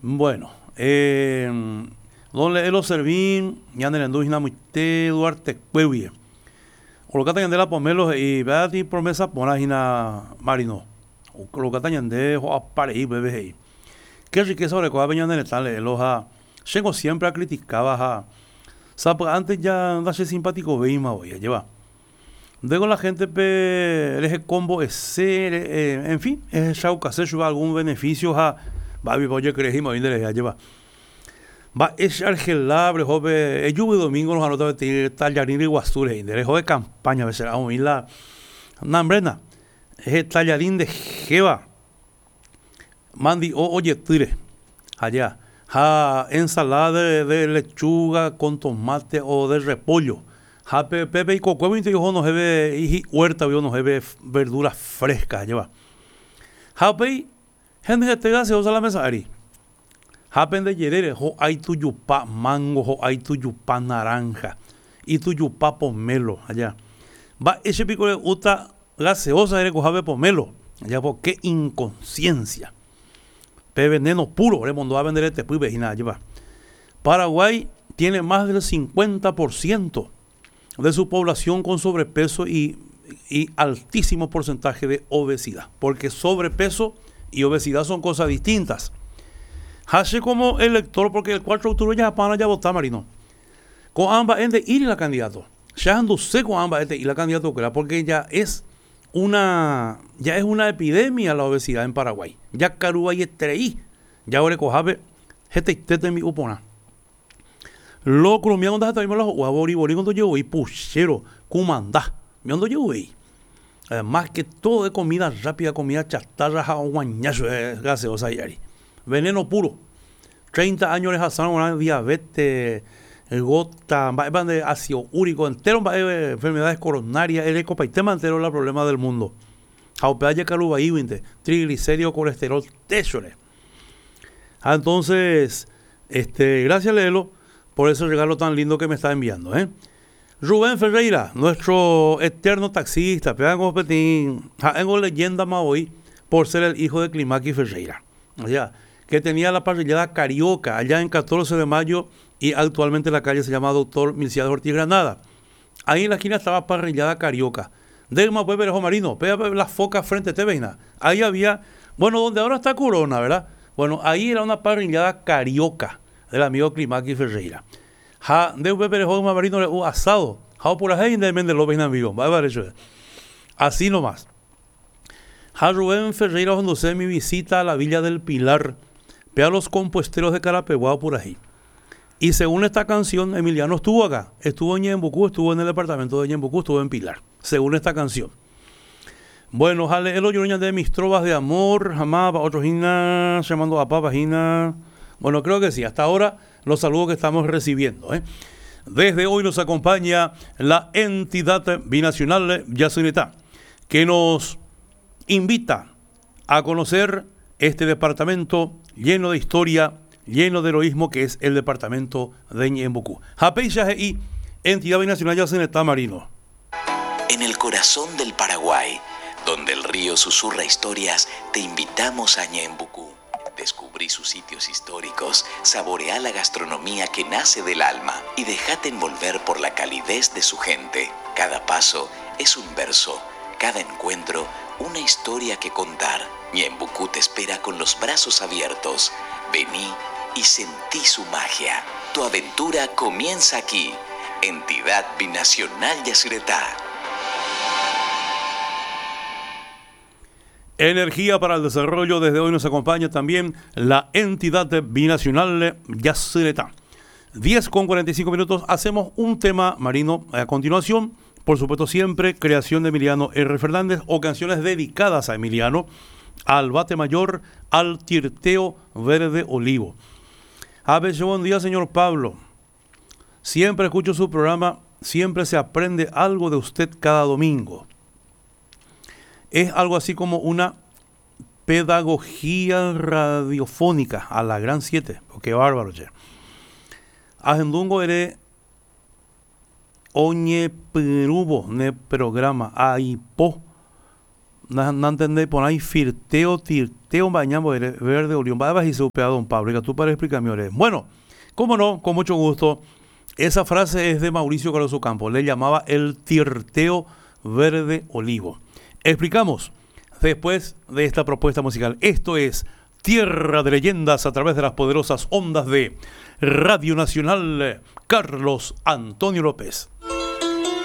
Bueno, don Leelo Servín, ya en el Muite Duarte Cuevie. Colocata yande la pomelo y veati promesa ponagina marino. Colocata yande ho apare y bebe hei. Qué riqueza recoja veñan en el tal Leelo. Llego siempre a criticar. Antes ya andase simpático veima hoy, lleva. Luego la gente el combo en fin, es chauca se lleva algún beneficio va a vivir creí más bien de lleva. Va es argelabre joven, el lluvia domingo los anotados de tallarín y guasture, de joven campaña, a veces a oír la nambrena, es tallarín de jeva, mandi oye tire, allá, ensalada de lechuga con tomate o de repollo. Pepe y cocuevo y no se ve y huerta no se ve verduras frescas lleva. Hape gente que te gaseosa la mesa ari. Hapen de yerere ho hay tu yupa mango ho hay tu yupa naranja y tu yupa pomelo allá. Va ese pico de uta gaseosa ere cojabe pomelo allá porque inconsciencia. Pe veneno puro le mandó a vender este pues vecina lleva. Paraguay tiene más del 50% de su población con sobrepeso y altísimo porcentaje de obesidad, porque sobrepeso y obesidad son cosas distintas. Hace como elector, porque el 4 de octubre ya para ya votar marino. Con ambas de ir la candidato. Ya anduce con ambas de ir la candidato, porque ya es una epidemia la obesidad en Paraguay. Ya Carúa y Estreí, ya ahora cojabe, este mi upona. Los colombianos de hasta los guabori cuando yo y puchero cumandá me ando yo más que todo de comida rápida, comida chatarra guañazo gaseosa y veneno puro. 30 años les hacen una diabetes, gota, van de ácido úrico entero, enfermedades coronarias, el ecopaitema entero es el problema del mundo. Jaupeaye calubaíwinte, triglicéridos, colesterol, tesore. Entonces, gracias Lelo por ese regalo tan lindo que me está enviando, Rubén Ferreira, nuestro eterno taxista, pegamos petín, tengo leyenda más hoy por ser el hijo de Climaqui Ferreira, allá, que tenía la parrillada Carioca, allá en 14 de mayo, y actualmente la calle se llama Doctor Milciades Ortiz Granada. Ahí en la esquina estaba parrillada Carioca. Delma pues Berejo Marino, pega la foca frente a Teveina. Ahí había, donde ahora está Corona, ¿verdad? Bueno, ahí era una parrillada Carioca del amigo Climaqui Ferreira. De Berejo Marino asado. Por ahí de Mendelópez amigo. Así nomás. Rubén Ferreira cuando se mi visita a la Villa del Pilar, ve a los compuesteros de Carapeguá por ahí. Y según esta canción, Emiliano estuvo acá. Estuvo en Ñembucú, estuvo en el departamento de Ñembucú, estuvo en Pilar. Según esta canción. Bueno, jale el hoyo de mis trovas de amor, jamás, otros hina, llamando a papá, hina. Bueno, creo que sí. Hasta ahora, los saludos que estamos recibiendo. Desde hoy nos acompaña la entidad binacional Yacyretá, que nos invita a conocer este departamento lleno de historia, lleno de heroísmo, que es el departamento de Ñembucú. Japeixa y entidad binacional Yacyretá Marino. En el corazón del Paraguay, donde el río susurra historias, te invitamos a Ñembucú. Descubrí sus sitios históricos, saboreá la gastronomía que nace del alma y déjate envolver por la calidez de su gente. Cada paso es un verso, cada encuentro una historia que contar. Ñembucú te espera con los brazos abiertos. Vení y sentí su magia. Tu aventura comienza aquí. Entidad Binacional Yacyretá. Energía para el desarrollo. Desde hoy nos acompaña también la entidad binacional Yacyretá. 10:45. Hacemos un tema marino a continuación. Por supuesto, siempre creación de Emiliano R. Fernández o canciones dedicadas a Emiliano, al bate mayor, al tirteo verde olivo. A veces, buen día, señor Pablo. Siempre escucho su programa, siempre se aprende algo de usted cada domingo. Es algo así como una pedagogía radiofónica a la gran 7. Qué bárbaro, che. Agendungo ere oñe perubo ne programa aipo no entendéis, ponéis tirteo, bañamos verde, olión, va y se upea don Pablo, que tú para explicarme. Bueno, cómo no, con mucho gusto. Esa frase es de Mauricio Carlos Ocampo, le llamaba el tirteo verde olivo. Explicamos después de esta propuesta musical. Esto es Tierra de Leyendas a través de las poderosas ondas de Radio Nacional. Carlos Antonio López.